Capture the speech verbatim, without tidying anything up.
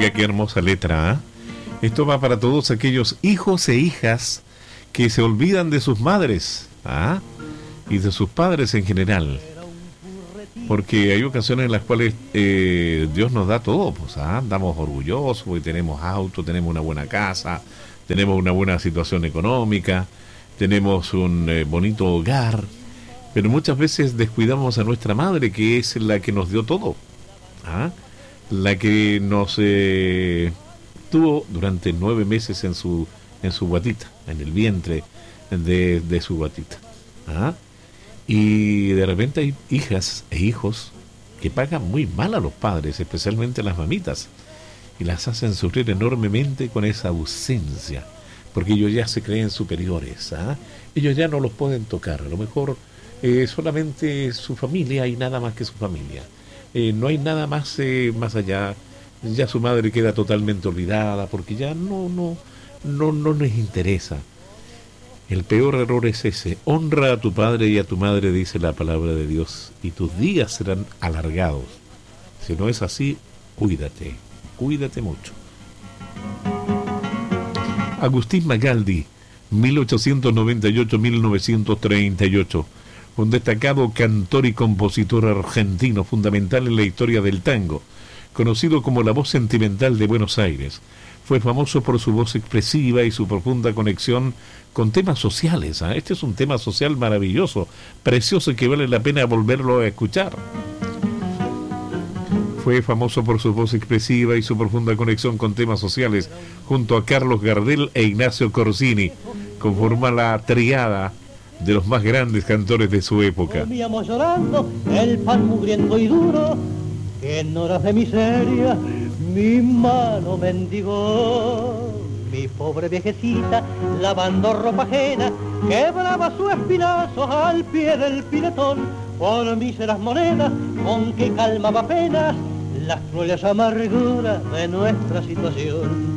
Oiga, qué hermosa letra, ¿eh? Esto va para todos aquellos hijos e hijas que se olvidan de sus madres, ¿ah? Y de sus padres en general. Porque hay ocasiones en las cuales eh, Dios nos da todo, pues, ¿ah? Andamos orgullosos porque tenemos auto, tenemos una buena casa, tenemos una buena situación económica, tenemos un eh, bonito hogar, pero muchas veces descuidamos a nuestra madre, que es la que nos dio todo, ¿ah? La que nos eh, tuvo durante nueve meses en su en su guatita, en el vientre de, de su guatita, ¿ah? Y de repente hay hijas e hijos que pagan muy mal a los padres, especialmente a las mamitas, y las hacen sufrir enormemente con esa ausencia, porque ellos ya se creen superiores, ¿ah? Ellos ya no los pueden tocar, a lo mejor eh, solamente su familia y nada más que su familia, eh, no hay nada más eh, más allá, ya su madre queda totalmente olvidada, porque ya no, no, no, no les interesa. El peor error es ese. Honra a tu padre y a tu madre, dice la palabra de Dios, y tus días serán alargados. Si no es así, cuídate, cuídate mucho. Agustín Magaldi, mil ochocientos noventa y ocho a mil novecientos treinta y ocho, un destacado cantor y compositor argentino fundamental en la historia del tango, conocido como la voz sentimental de Buenos Aires. Fue famoso por su voz expresiva y su profunda conexión con temas sociales, ¿eh? Este es un tema social maravilloso, precioso, y que vale la pena volverlo a escuchar. Fue famoso por su voz expresiva y su profunda conexión con temas sociales. Junto a Carlos Gardel e Ignacio Corsini, conforma la triada de los más grandes cantores de su época. Comíamos llorando el pan mugriento y duro, que en horas de miseria mi mano mendigó. Mi pobre viejecita, lavando ropa ajena, quebraba su espinazo al pie del piletón. Por míseras monedas, con que calmaba apenas las crueles amarguras de nuestra situación.